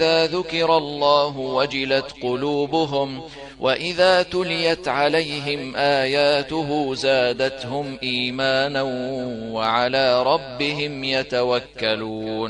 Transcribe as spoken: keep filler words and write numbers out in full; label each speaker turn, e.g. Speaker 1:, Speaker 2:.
Speaker 1: إذا ذكر الله وجلت قلوبهم وإذا تليت عليهم آياته زادتهم إيمانا وعلى ربهم يتوكلون